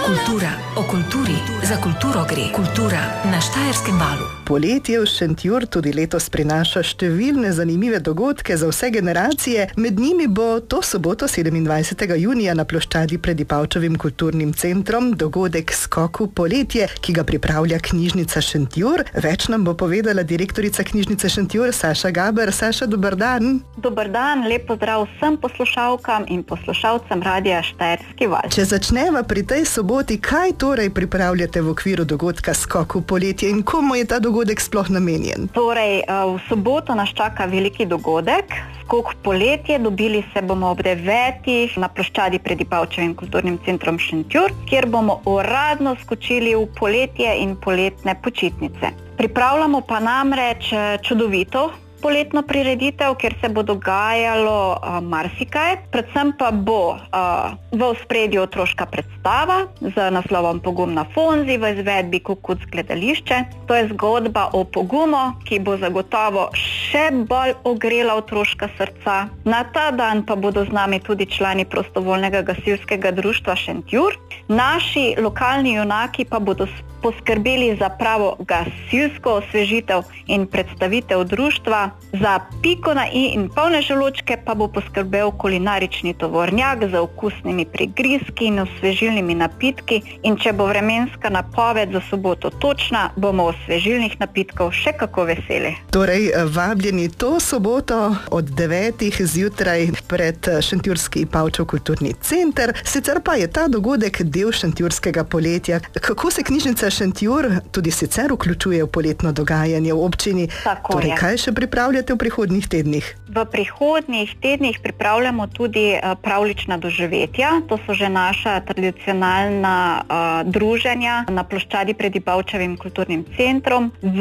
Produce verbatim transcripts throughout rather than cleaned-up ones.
Kultura, o kulturi, za kulturo gre. Kultura na Štajerskem valu. Poletje v Šentjur tudi letos prinaša številne zanimive dogodke za vse generacije. Med njimi bo to soboto sedemindvajsetega junija na ploščadi pred Ipavčevim kulturnim centrom dogodek Skoku poletje, ki ga pripravlja knjižnica Šentjur. Več nam bo povedala direktorica knjižnice Šentjur Saša Gaber. Saša, dober dan. Dober dan, lep pozdrav vsem poslušalkam in poslušalcem Radia Štajerski val. Če začneva pri tej soboti, kaj torej pripravljate v okviru dogodka Skoku poletje in komu je ta dogodek dogodek sploh namenjen? Torej, v soboto nas čaka veliki dogodek, Skok poletje. Dobili se bomo ob devetih na ploščadi pred Ipavčevim kulturnim centrom Šentjur, kjer bomo uradno skočili v poletje in poletne počitnice. Pripravljamo pa namreč čudovito poletno prireditev, kjer se bo dogajalo uh, marsikaj. Predvsem pa bo uh, v ospredju otroška predstava z naslovom Pogum na Fonzi v izvedbi Kukuc gledališče. To je zgodba o pogumu, ki bo zagotovo še bolj ogrela otroška srca. Na ta dan pa bodo z nami tudi člani prostovoljnega gasilskega društva Šentjur. Naši lokalni junaki pa bodo poskrbeli za pravo gasilsko osvežitev in predstavitev društva. Za piko na i in polne želočke pa bo poskrbel kulinarični tovornjak z okusnimi prigrizki in osvežilnimi napitki. In če bo vremenska napoved za soboto točna, bomo osvežilnih napitkov še kako veseli. Torej, vabljeni to soboto od devetih zjutraj pred Šentjurski Ipavčev kulturni center. Sicer pa je ta dogodek del šentjurskega poletja. Kako se knjižnica Šentjur tudi sicer vključuje v poletno dogajanje v občini? Tako torej, je. kaj še pripravljate v prihodnjih tednih? V prihodnjih tednih pripravljamo tudi uh, pravlična doživetja. To so že naša tradicionalna uh, druženja na ploščadi pred Ipavčevim kulturnim centrom. V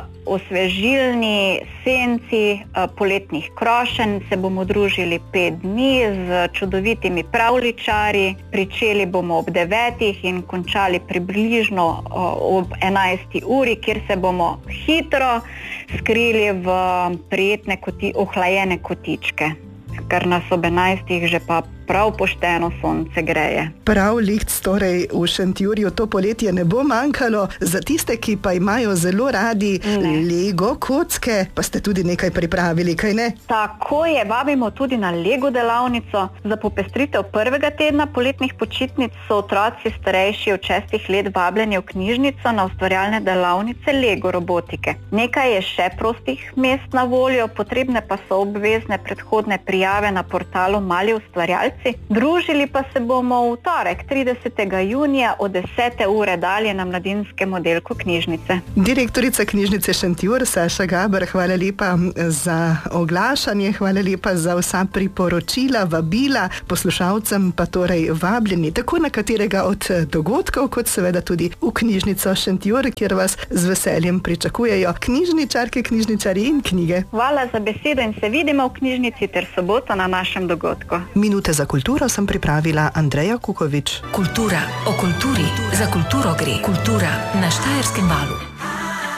osvežilni senci uh, poletnih krošenj se bomo družili pet dni z čudovitimi pravličari. Pričeli bomo ob devetih in končali približno uh, ob enajsti uri, kjer se bomo hitro skrili v prijetne koti, ohlajene kotičke, ker nas ob enajstih že pa prav pošteno sonce greje. Prav liht, torej v Šentjurju to poletje ne bo manjkalo. Za tiste, ki pa imajo zelo radi ne. Lego kocke, pa ste tudi nekaj pripravili, kaj ne? Tako je, vabimo tudi na Lego delavnico. Za popestritev prvega tedna poletnih počitnic so otroci starejši od šestih let vabljeni v knjižnico na ustvarjalne delavnice Lego robotike. Nekaj je še prostih mest na voljo, potrebne pa so obvezne predhodne prijave na portalu Mali ustvarjalci. Družili pa se bomo v torek, tridesetega junija od desete ure dalje na mladinskem oddelku knjižnice. Direktorica knjižnice Šentjur Saša Gaber, hvala lepa za oglašanje, hvala lepa za vsa priporočila, vabila, poslušalcem pa torej vabljeni tako na katerega od dogodkov, kot seveda tudi v knjižnico Šentjur, kjer vas z veseljem pričakujejo knjižničarke, knjižničari in knjige. Hvala za besedo in se vidimo v knjižnici ter soboto na našem dogodku. Minute za kulturo sem pripravila Andreja Kukovič. Kultura, o kulturi, za kulturo gre. Kultura na Štajerskem valu.